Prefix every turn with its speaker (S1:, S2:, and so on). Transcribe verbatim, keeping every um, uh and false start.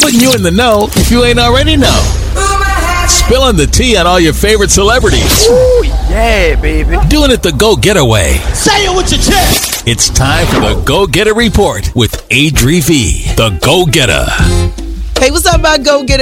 S1: Putting you in the know if you ain't already know. Spilling the tea on all your favorite celebrities.
S2: Ooh, yeah, baby.
S1: Doing it the go-getaway.
S3: Say it with your chest.
S1: It's time for the Go-Getter Report with Adri V, the Go-Getter.
S4: Hey, what's up, my Go-Getter